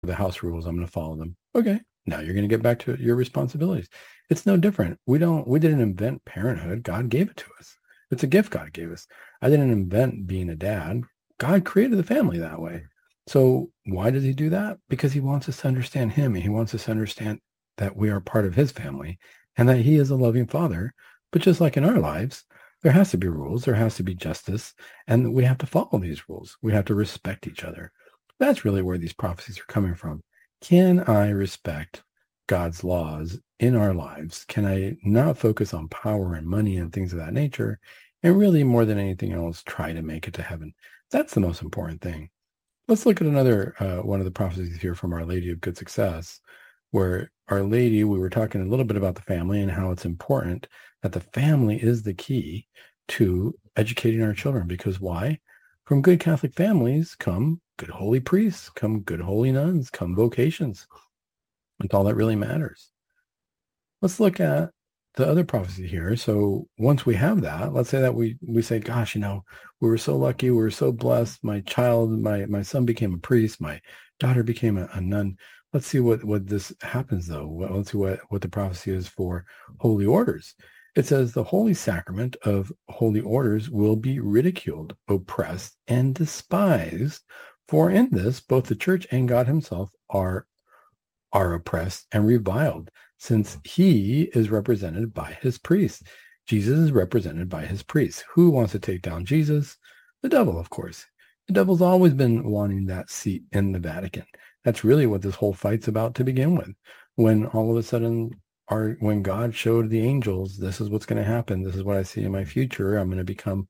the house rules. I'm going to follow them. Okay. Now you're going to get back to your responsibilities. It's no different. We didn't invent parenthood. God gave it to us. It's a gift God gave us. I didn't invent being a dad. God created the family that way. So why does he do that? Because he wants us to understand him. And he wants us to understand that we are part of his family and that he is a loving father. But just like in our lives, there has to be rules. There has to be justice. And we have to follow these rules. We have to respect each other. That's really where these prophecies are coming from. Can I respect God's laws in our lives? Can I not focus on power and money and things of that nature? And really, more than anything else, try to make it to heaven. That's the most important thing. Let's look at another one of the prophecies here from Our Lady of Good Success, where Our Lady, we were talking a little bit about the family and how it's important that the family is the key to educating our children. Because why? From good Catholic families come good holy priests, come good holy nuns, come vocations. It's all that really matters. Let's look at the other prophecy here. So once we have that, let's say that we say, gosh, we were so lucky, we were so blessed. My my son became a priest, my daughter became a nun. Let's see what this happens though. Let's see what the prophecy is for holy orders. It says the holy sacrament of holy orders will be ridiculed, oppressed, and despised. For in this, both the church and God himself are oppressed and reviled, since he is represented by his priests. Jesus is represented by his priests. Who wants to take down Jesus? The devil, of course. The devil's always been wanting that seat in the Vatican. That's really what this whole fight's about to begin with. When all of a sudden, when God showed the angels, this is what's going to happen. This is what I see in my future. I'm going to become,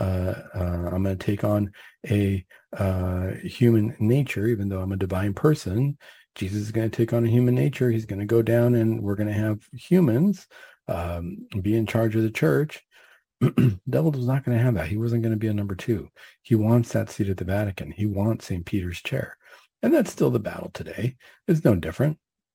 I'm going to take on a human nature, even though I'm a divine person. Jesus is going to take on a human nature. He's going to go down and we're going to have humans be in charge of the church. The devil was not going to have that. He wasn't going to be a number two. He wants that seat at the Vatican. He wants St. Peter's chair. And that's still the battle today. It's no different.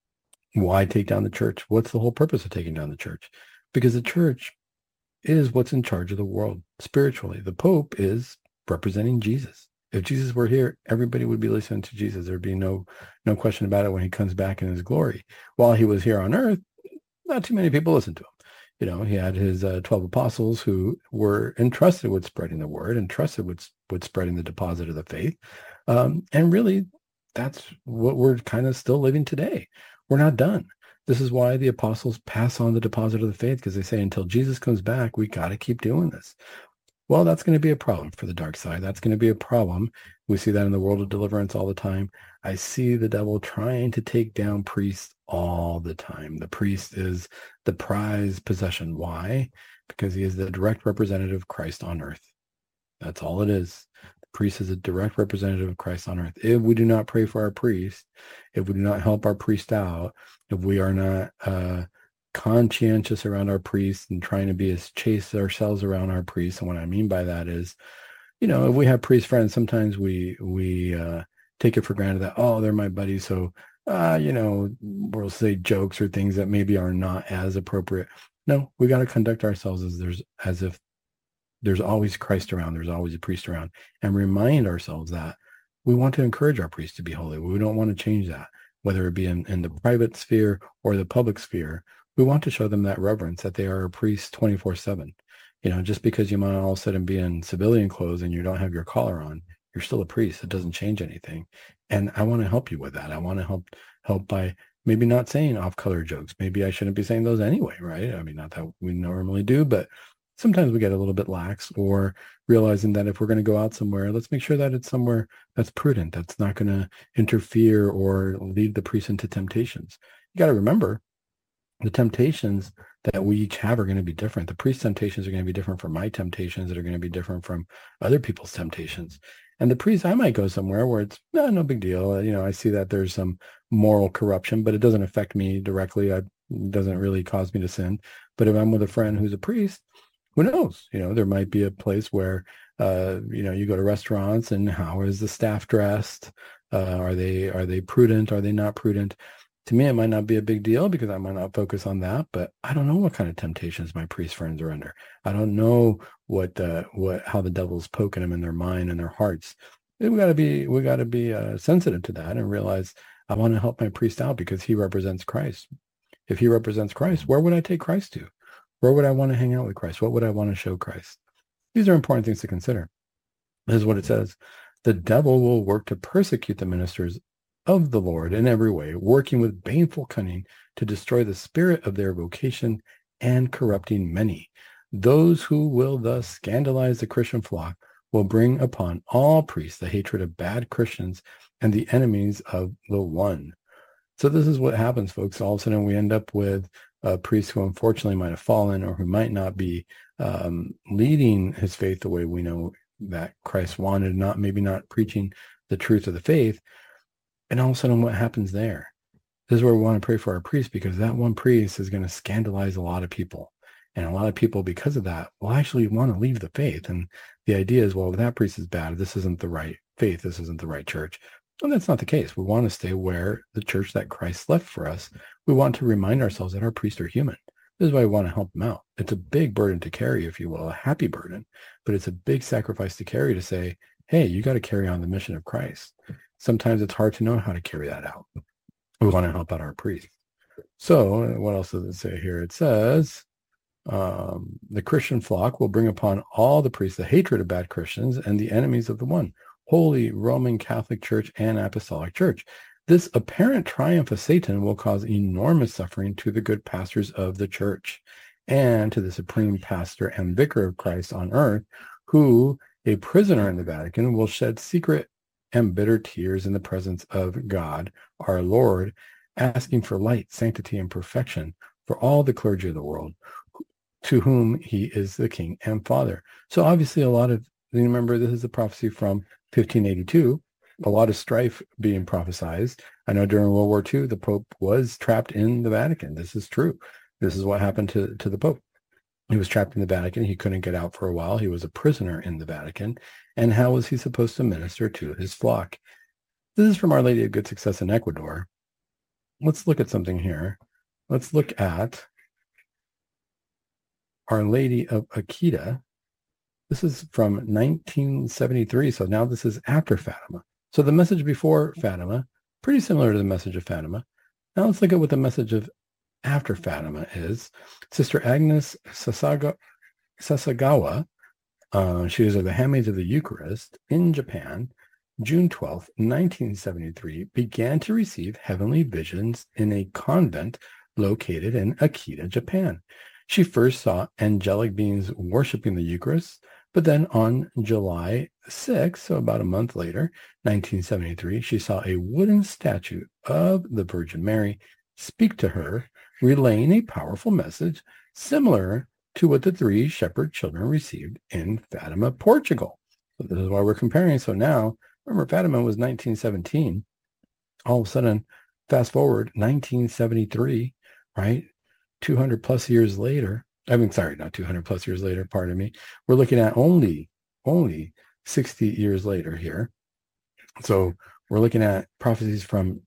Why take down the church? What's the whole purpose of taking down the church? Because the church is what's in charge of the world spiritually. The Pope is representing Jesus. If Jesus were here, everybody would be listening to Jesus. There'd be no question about it when he comes back in his glory. While he was here on earth, not too many people listened to him. He had his 12 apostles who were entrusted with spreading the word, entrusted with spreading the deposit of the faith. And really, that's what we're kind of still living today. We're not done. This is why the apostles pass on the deposit of the faith, because they say until Jesus comes back, we got to keep doing this. Well, that's going to be a problem for the dark side. That's going to be a problem. We see that in the world of deliverance all the time. I see the devil trying to take down priests all the time. The priest is the prized possession. Why? Because he is the direct representative of Christ on earth. That's all it is. The priest is a direct representative of Christ on earth. If we do not pray for our priest, if we do not help our priest out, if we are not conscientious around our priests and trying to be as chaste ourselves around our priests. And what I mean by that is, if we have priest friends, sometimes we take it for granted that, oh, they're my buddies. So, we'll say jokes or things that maybe are not as appropriate. No, we got to conduct ourselves as if there's always Christ around. There's always a priest around, and remind ourselves that we want to encourage our priests to be holy. We don't want to change that, whether it be in the private sphere or the public sphere. We want to show them that reverence, that they are a priest 24/7. Just because you might all of a sudden be in civilian clothes and you don't have your collar on, you're still a priest. It doesn't change anything. And I want to help you with that. I want to help by maybe not saying off-color jokes. Maybe I shouldn't be saying those anyway, right? I mean, not that we normally do, but sometimes we get a little bit lax, or realizing that if we're going to go out somewhere, let's make sure that it's somewhere that's prudent, that's not going to interfere or lead the priest into temptations. You got to remember, the temptations that we each have are going to be different. The priest's temptations are going to be different from my temptations, that are going to be different from other people's temptations. And the priest, I might go somewhere where it's no big deal. I see that there's some moral corruption, but it doesn't affect me directly. It doesn't really cause me to sin. But if I'm with a friend who's a priest, who knows? There might be a place where, you go to restaurants and how is the staff dressed? Are they prudent? Are they not prudent? To me, it might not be a big deal because I might not focus on that, but I don't know what kind of temptations my priest friends are under. I don't know how the devil's poking them in their mind and their hearts. We got to be sensitive to that and realize I want to help my priest out because he represents Christ. If he represents Christ, where would I take Christ to? Where would I want to hang out with Christ? What would I want to show Christ? These are important things to consider. This is what it says. The devil will work to persecute the ministers of the Lord in every way, working with baneful cunning to destroy the spirit of their vocation and corrupting many. Those who will thus scandalize the Christian flock will bring upon all priests the hatred of bad Christians and the enemies of the one. So this is what happens, folks. All of a sudden we end up with a priest who unfortunately might have fallen or who might not be leading his faith the way we know that Christ wanted, maybe not preaching the truth of the faith. And all of a sudden what happens there? This is where we want to pray for our priest, because that one priest is going to scandalize a lot of people. And a lot of people, because of that, will actually want to leave the faith. And the idea is, well, that priest is bad. This isn't the right faith. This isn't the right church. And that's not the case. We want to stay where the church that Christ left for us. We want to remind ourselves that our priests are human. This is why we want to help them out. It's a big burden to carry, if you will, a happy burden, but it's a big sacrifice to carry, to say, hey, you got to carry on the mission of Christ. Sometimes it's hard to know how to carry that out. We want to help out our priests. So what else does it say here? It says, the Christian flock will bring upon all the priests the hatred of bad Christians and the enemies of the one, Holy Roman Catholic Church and Apostolic Church. This apparent triumph of Satan will cause enormous suffering to the good pastors of the church and to the supreme pastor and vicar of Christ on earth, who, a prisoner in the Vatican, will shed secret and bitter tears in the presence of God, our Lord, asking for light, sanctity, and perfection for all the clergy of the world, to whom he is the King and Father. So obviously remember, this is a prophecy from 1582, a lot of strife being prophesized. I know during World War II, the Pope was trapped in the Vatican. This is true. This is what happened to the Pope. He was trapped in the Vatican. He couldn't get out for a while. He was a prisoner in the Vatican. And how was he supposed to minister to his flock? This is from Our Lady of Good Success in Ecuador. Let's look at something here. Let's look at Our Lady of Akita. This is from 1973. So now this is after Fatima. So the message before Fatima, pretty similar to the message of Fatima. Now let's look at what the message of after Fatima is. Sister Agnes Sasagawa, she is of the Handmaids of the Eucharist in Japan, June 12th, 1973, began to receive heavenly visions in a convent located in Akita, Japan. She first saw angelic beings worshiping the Eucharist, but then on July 6th, so about a month later, 1973, she saw a wooden statue of the Virgin Mary speak to her, relaying a powerful message similar to what the three shepherd children received in Fatima, Portugal. So this is why we're comparing. So now, remember, Fatima was 1917. All of a sudden, fast forward, 1973, right? 200 plus years later. I mean, sorry, not 200 plus years later, pardon me. We're looking at only 60 years later here. So we're looking at prophecies from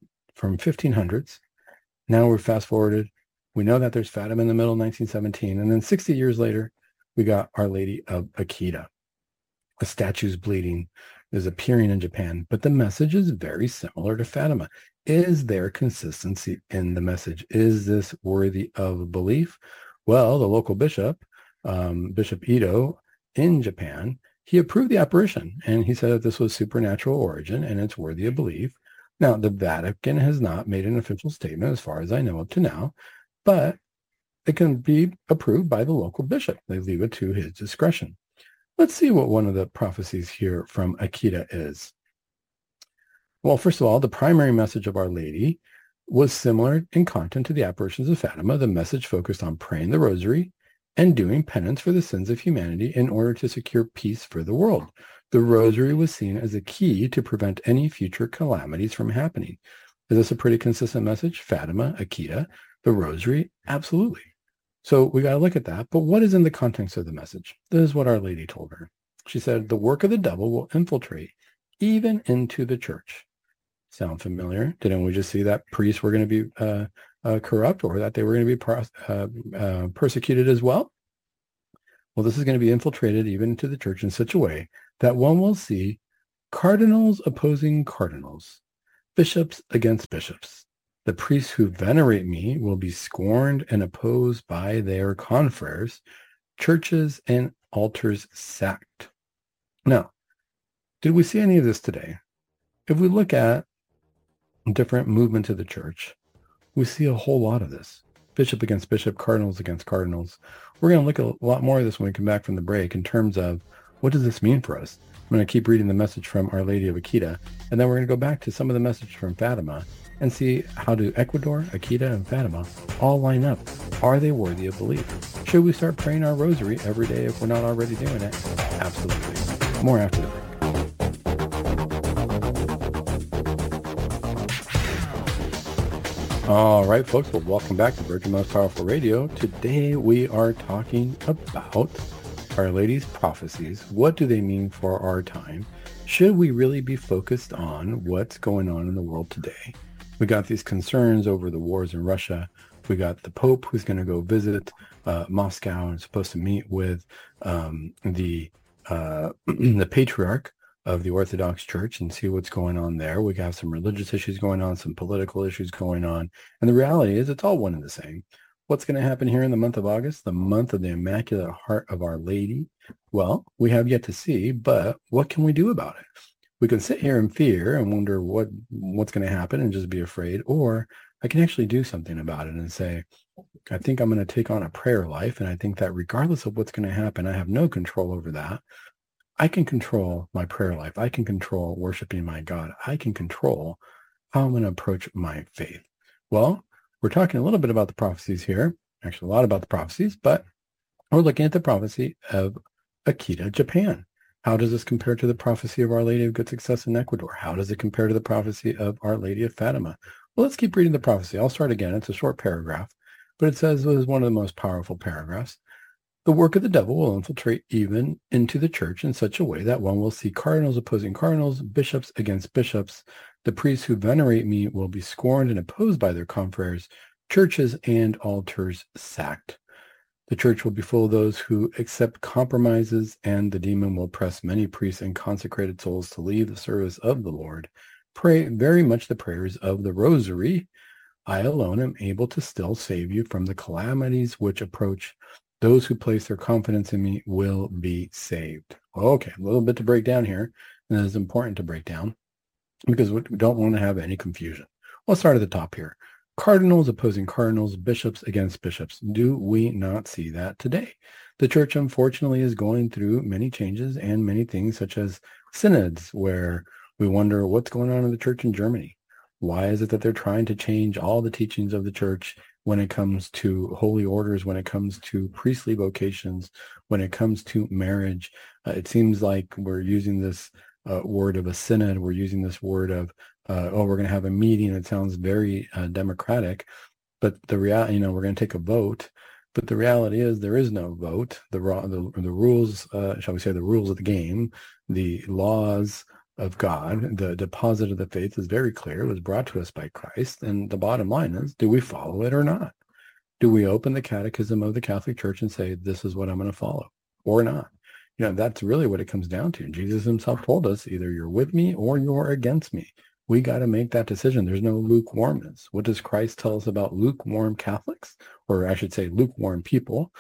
1500s. Now we're fast forwarded. We know that there's Fatima in the middle, 1917. And then 60 years later, we got Our Lady of Akita. A statue's bleeding is appearing in Japan, but the message is very similar to Fatima. Is there consistency in the message? Is this worthy of belief? Well, the local bishop, Bishop Ito in Japan, he approved the apparition, and he said that this was supernatural origin and it's worthy of belief. Now, the Vatican has not made an official statement as far as I know up to now, but it can be approved by the local bishop. They leave it to his discretion. Let's see what one of the prophecies here from Akita is. Well, first of all, the primary message of Our Lady was similar in content to the apparitions of Fatima. The message focused on praying the rosary and doing penance for the sins of humanity in order to secure peace for the world. The rosary was seen as a key to prevent any future calamities from happening. Is this a pretty consistent message? Fatima, Akita, the rosary? Absolutely. So we got to look at that. But what is in the context of the message? This is what Our Lady told her. She said, the work of the devil will infiltrate even into the church. Sound familiar? Didn't we just see that priests were going to be corrupt, or that they were going to be persecuted as well? Well, this is going to be infiltrated even into the church in such a way that one will see cardinals opposing cardinals, bishops against bishops. The priests who venerate me will be scorned and opposed by their confreres, churches and altars sacked. Now, did we see any of this today? If we look at different movements of the church, we see a whole lot of this. Bishop against bishop, cardinals against cardinals. We're going to look at a lot more of this when we come back from the break in terms of what does this mean for us? I'm going to keep reading the message from Our Lady of Akita, and then we're going to go back to some of the message from Fatima and see how do Ecuador, Akita, and Fatima all line up. Are they worthy of belief? Should we start praying our rosary every day if we're not already doing it? Absolutely. More after the break. All right, folks. Well, welcome back to Virgin Most Powerful Radio. Today we are talking about Our Lady's prophecies. What do they mean for our time? Should we really be focused on what's going on in the world today? We got these concerns over the wars in Russia. We got the Pope who's going to go visit Moscow and supposed to meet with the patriarch of the Orthodox Church and see what's going on there. We got some religious issues going on, some political issues going on. And the reality is it's all one and the same. What's going to happen here in the month of August, the month of the Immaculate Heart of Our Lady? Well, we have yet to see, but what can we do about it? We can sit here in fear and wonder what's going to happen and just be afraid, or I can actually do something about it and say, I think I'm going to take on a prayer life, and I think that regardless of what's going to happen, I have no control over that. I can control my prayer life. I can control worshiping my God. I can control how I'm going to approach my faith. Well, we're talking a little bit about the prophecies here, actually a lot about the prophecies, but we're looking at the prophecy of Akita, Japan. How does this compare to the prophecy of Our Lady of Good Success in Ecuador? How does it compare to the prophecy of Our Lady of Fatima? Well, let's keep reading the prophecy. I'll start again. It's a short paragraph, but it says it is one of the most powerful paragraphs. The work of the devil will infiltrate even into the church in such a way that one will see cardinals opposing cardinals, bishops against bishops. The priests who venerate me will be scorned and opposed by their confreres, churches and altars sacked. The church will be full of those who accept compromises, and the demon will press many priests and consecrated souls to leave the service of the Lord. Pray very much the prayers of the Rosary. I alone am able to still save you from the calamities which approach. Those who place their confidence in me will be saved. Okay, a little bit to break down here, and it is important to break down because we don't want to have any confusion. Let's start at the top here. Cardinals opposing cardinals, bishops against bishops. Do we not see that today? The church, unfortunately, is going through many changes and many things, such as synods, where we wonder what's going on in the church in Germany. Why is it that they're trying to change all the teachings of the church when it comes to holy orders, when it comes to priestly vocations, when it comes to marriage? It seems like we're using this word of a synod. We're using this word of, we're going to have a meeting. It sounds very democratic, but the reality, we're going to take a vote. But the reality is there is no vote. The rules, shall we say, the rules of the game, the laws of God, the deposit of the faith is very clear. It was brought to us by Christ. And the bottom line is, do we follow it or not? Do we open the catechism of the Catholic Church and say, this is what I'm going to follow or not? That's really what it comes down to. Jesus himself told us, either you're with me or you're against me. We got to make that decision. There's no lukewarmness. What does Christ tell us about lukewarm Catholics? Or I should say lukewarm people.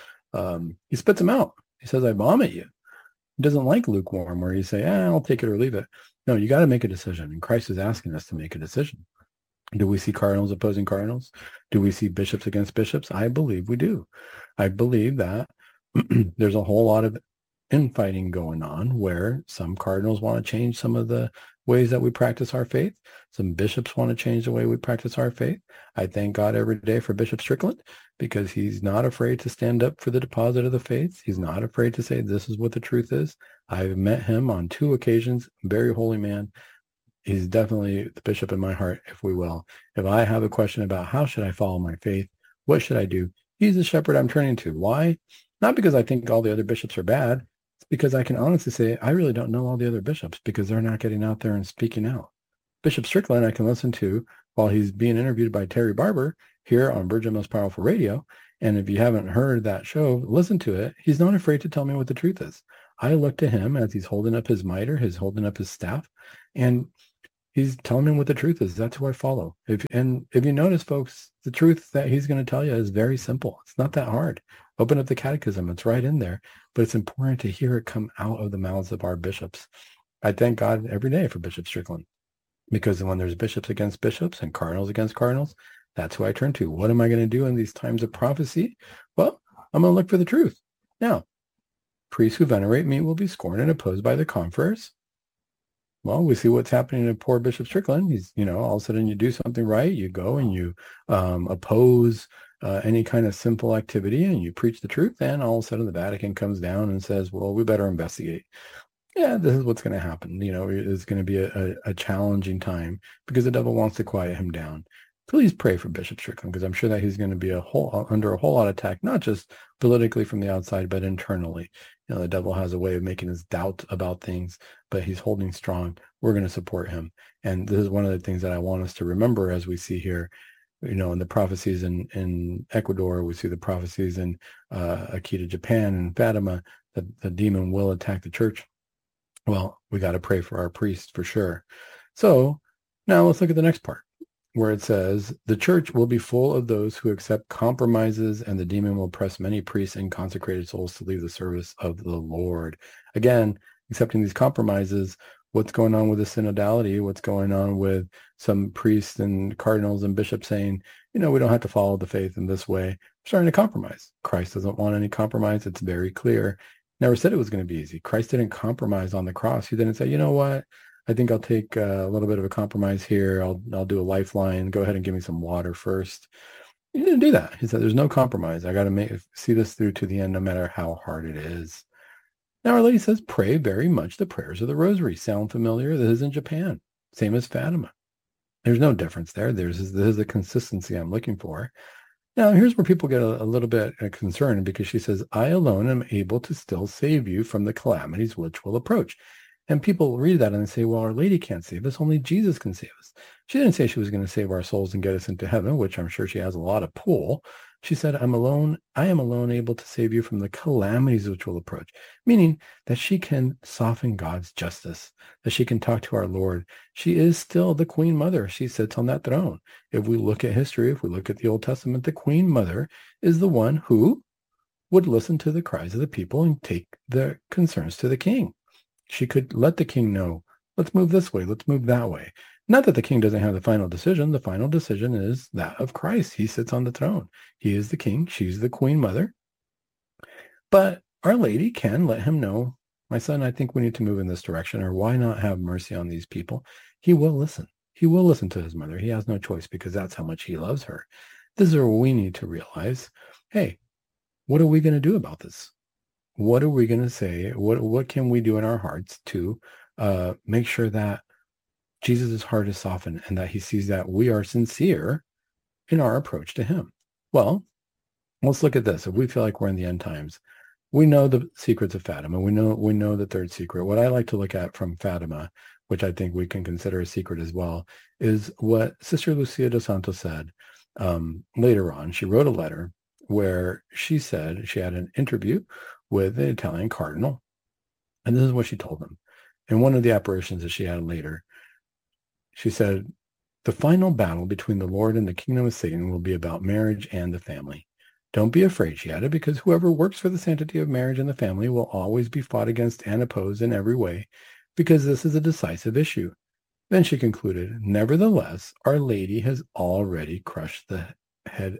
He spits them out. He says, I vomit you. He doesn't like lukewarm where you say, I'll take it or leave it. No, you got to make a decision. And Christ is asking us to make a decision. Do we see cardinals opposing cardinals? Do we see bishops against bishops? I believe we do. I believe that there's a whole lot of infighting going on where some cardinals want to change some of the ways that we practice our faith. Some bishops want to change the way we practice our faith. I thank God every day for Bishop Strickland because he's not afraid to stand up for the deposit of the faith. He's not afraid to say this is what the truth is. I've met him on 2 occasions, very holy man. He's definitely the bishop in my heart, if we will. If I have a question about how should I follow my faith, what should I do? He's the shepherd I'm turning to. Why? Not because I think all the other bishops are bad. It's because I can honestly say I really don't know all the other bishops because they're not getting out there and speaking out. Bishop Strickland I can listen to while he's being interviewed by Terry Barber here on Virgin Most Powerful Radio. And if you haven't heard that show, listen to it. He's not afraid to tell me what the truth is. I look to him as he's holding up his mitre, he's holding up his staff. And He's telling me what the truth is. That's who I follow. If you notice, folks, the truth that he's going to tell you is very simple. It's not that hard. Open up the catechism. It's right in there. But it's important to hear it come out of the mouths of our bishops. I thank God every day for Bishop Strickland, because when there's bishops against bishops and cardinals against cardinals, that's who I turn to. What am I going to do in these times of prophecy? Well, I'm going to look for the truth. Now, priests who venerate me will be scorned and opposed by the confreres. Well, we see what's happening to poor Bishop Strickland. He's, all of a sudden you do something right, you go and you oppose any kind of simple activity and you preach the truth, and all of a sudden the Vatican comes down and says, well, we better investigate. Yeah, this is what's going to happen. It's going to be a challenging time because the devil wants to quiet him down. Please pray for Bishop Strickland, because I'm sure that he's going to be under a whole lot of attack, not just politically from the outside, but internally. The devil has a way of making us doubt about things, but he's holding strong. We're going to support him. And this is one of the things that I want us to remember as we see here, in the prophecies in Ecuador, we see the prophecies in Akita, Japan, and Fatima, that the demon will attack the church. Well, we got to pray for our priests for sure. So now let's look at the next part, where it says, the church will be full of those who accept compromises, and the demon will press many priests and consecrated souls to leave the service of the Lord. Again, accepting these compromises, what's going on with the synodality, what's going on with some priests and cardinals and bishops saying, we don't have to follow the faith in this way. We're starting to compromise. Christ doesn't want any compromise. It's very clear. Never said it was going to be easy. Christ didn't compromise on the cross. He didn't say, you know what? I think I'll take a little bit of a compromise here. I'll do a lifeline. Go ahead and give me some water first. He didn't do that. He said, there's no compromise. I got to see this through to the end, no matter how hard it is. Now, Our Lady says, pray very much the prayers of the Rosary. Sound familiar? This is in Japan. Same as Fatima. There's no difference there. This is the consistency I'm looking for. Now, here's where people get a little bit concerned, because she says, I alone am able to still save you from the calamities which will approach. And people read that and they say, well, Our Lady can't save us. Only Jesus can save us. She didn't say she was going to save our souls and get us into heaven, which I'm sure she has a lot of pull. She said, I am alone able to save you from the calamities which will approach, meaning that she can soften God's justice, that she can talk to our Lord. She is still the Queen Mother. She sits on that throne. If we look at history, if we look at the Old Testament, the Queen Mother is the one who would listen to the cries of the people and take their concerns to the king. She could let the king know, let's move this way, let's move that way. Not that the king doesn't have the final decision. The final decision is that of Christ. He sits on the throne. He is the king. She's the Queen Mother. But Our Lady can let him know, my son, I think we need to move in this direction, or why not have mercy on these people? He will listen. He will listen to his mother. He has no choice, because that's how much he loves her. This is where we need to realize, hey, what are we going to do about this? What are we going to say? What can we do in our hearts to make sure that Jesus' heart is softened and that he sees that we are sincere in our approach to him? Well, let's look at this. If we feel like we're in the end times, we know the secrets of Fatima. We know the third secret. What I like to look at from Fatima, which I think we can consider a secret as well, is what Sister Lucia dos Santos said later on. She wrote a letter where she said she had an interview with an Italian cardinal, and this is what she told him. In one of the apparitions that she had later, she said, the final battle between the Lord and the kingdom of Satan will be about marriage and the family. Don't be afraid, she added, because whoever works for the sanctity of marriage and the family will always be fought against and opposed in every way, because this is a decisive issue. Then she concluded, nevertheless, Our Lady has already crushed his head,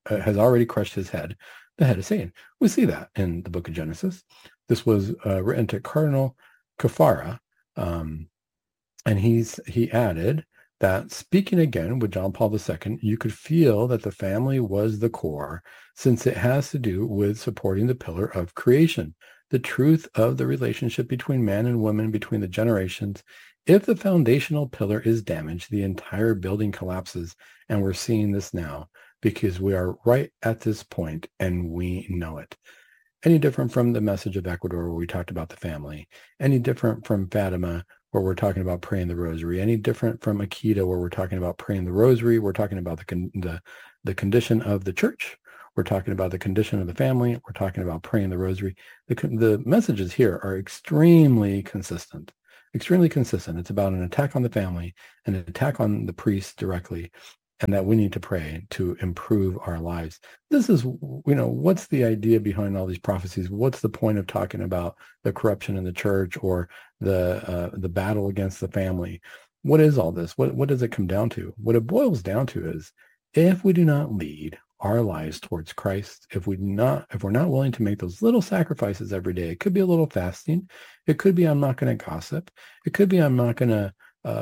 the head of Satan. We see that in the book of Genesis. This was written to Cardinal Caffarra, and he added that, speaking again with John Paul II, you could feel that the family was the core, since it has to do with supporting the pillar of creation, the truth of the relationship between man and woman, between the generations. If the foundational pillar is damaged, the entire building collapses, and we're seeing this now, because we are right at this point and we know it. Any different from the message of Ecuador, where we talked about the family? Any different from Fatima, where we're talking about praying the rosary? Any different from Akita, where we're talking about praying the rosary? We're talking about the condition of the church. We're talking about the condition of the family. We're talking about praying the rosary. The messages here are extremely consistent. extremely consistent. It's about an attack on the family, an attack on the priest directly, and that we need to pray to improve our lives. This is, what's the idea behind all these prophecies? What's the point of talking about the corruption in the church or the battle against the family? What is all this? What does it come down to? What it boils down to is, if we do not lead our lives towards Christ, if we're not willing to make those little sacrifices every day, it could be a little fasting. It could be I'm not going to gossip. It could be I'm not going to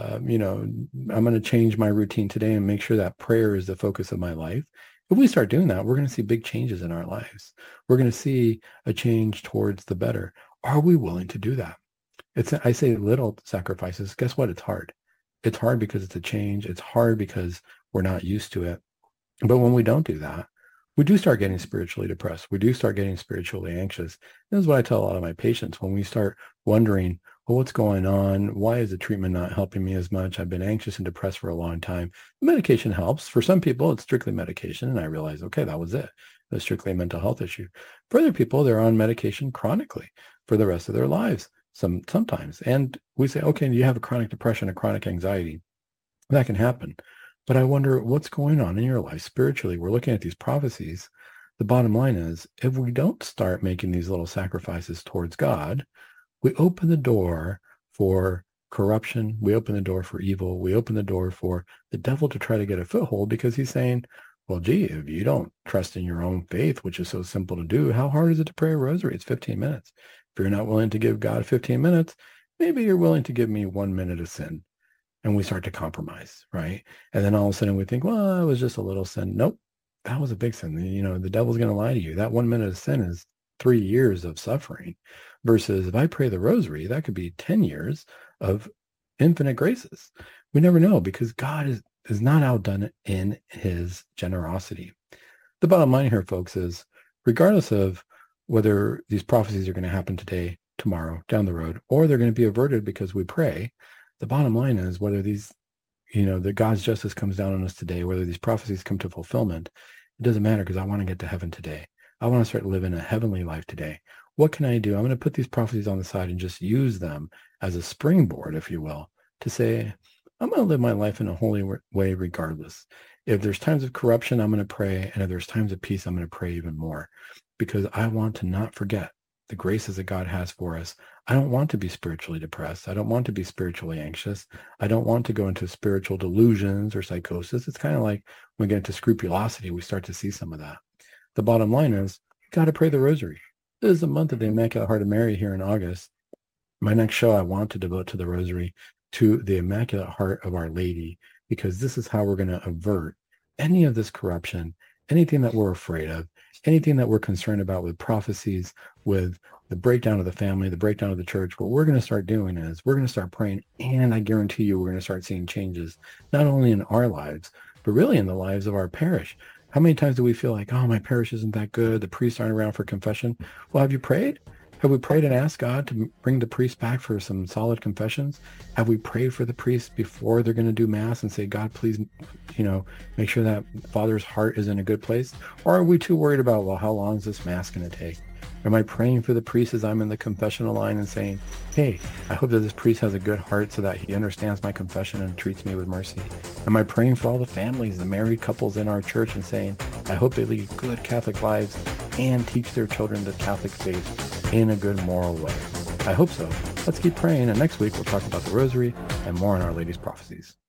I'm going to change my routine today and make sure that prayer is the focus of my life. If we start doing that, we're going to see big changes in our lives. We're going to see a change towards the better. Are we willing to do that? I say little sacrifices. Guess what? It's hard. It's hard because it's a change. It's hard because we're not used to it. But when we don't do that, we do start getting spiritually depressed. We do start getting spiritually anxious. This is what I tell a lot of my patients when we start wondering, well, what's going on? Why is the treatment not helping me as much? I've been anxious and depressed for a long time. Medication helps. For some people, it's strictly medication. And I realize, okay, that was it. It was strictly a mental health issue. For other people, they're on medication chronically for the rest of their lives, sometimes. And we say, okay, you have a chronic depression, a chronic anxiety. That can happen. But I wonder what's going on in your life spiritually. We're looking at these prophecies. The bottom line is, if we don't start making these little sacrifices towards God, we open the door for corruption. We open the door for evil. We open the door for the devil to try to get a foothold, because he's saying, well, gee, if you don't trust in your own faith, which is so simple to do, how hard is it to pray a rosary? It's 15 minutes. If you're not willing to give God 15 minutes, maybe you're willing to give me 1 minute of sin. And we start to compromise, right? And then all of a sudden we think, well, it was just a little sin. Nope, that was a big sin. The devil's going to lie to you. That 1 minute of sin is 3 years of suffering. Versus if I pray the rosary, that could be 10 years of infinite graces. We never know, because God is not outdone in his generosity. The bottom line here, folks, is regardless of whether these prophecies are going to happen today, tomorrow, down the road, or they're going to be averted because we pray, the bottom line is whether these, the God's justice comes down on us today, whether these prophecies come to fulfillment, it doesn't matter, because I want to get to heaven today. I want to start living a heavenly life today. What can I do? I'm going to put these prophecies on the side and just use them as a springboard, if you will, to say, I'm going to live my life in a holy way regardless. If there's times of corruption, I'm going to pray. And if there's times of peace, I'm going to pray even more, because I want to not forget the graces that God has for us. I don't want to be spiritually depressed. I don't want to be spiritually anxious. I don't want to go into spiritual delusions or psychosis. It's kind of like when we get into scrupulosity, we start to see some of that. The bottom line is, you got to pray the rosary. This is the month of the Immaculate Heart of Mary here in August. My next show, I want to devote to the rosary, to the Immaculate Heart of Our Lady, because this is how we're going to avert any of this corruption, anything that we're afraid of, anything that we're concerned about with prophecies, with the breakdown of the family, the breakdown of the church. What we're going to start doing is we're going to start praying, and I guarantee you we're going to start seeing changes, not only in our lives, but really in the lives of our parish. How many times do we feel like, oh, my parish isn't that good, the priests aren't around for confession? Well, have you prayed? Have we prayed and asked God to bring the priest back for some solid confessions? Have we prayed for the priests before they're going to do Mass and say, God, please, make sure that Father's heart is in a good place? Or are we too worried about, well, how long is this Mass going to take? Am I praying for the priest as I'm in the confessional line and saying, hey, I hope that this priest has a good heart so that he understands my confession and treats me with mercy? Am I praying for all the families, the married couples in our church, and saying, I hope they lead good Catholic lives and teach their children the Catholic faith in a good moral way? I hope so. Let's keep praying, and next week we'll talk about the rosary and more on Our Lady's prophecies.